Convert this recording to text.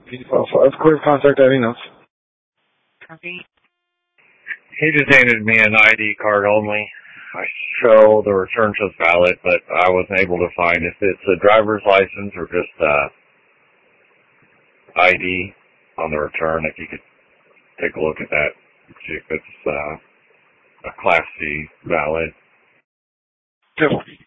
P55, clear contact ID notes. Copy. He just handed me an ID card only. I show the return shows valid, but I wasn't able to find if it's a driver's license or just ID on the return. If you could take a look at that, see if it's a Class C valid. Yep.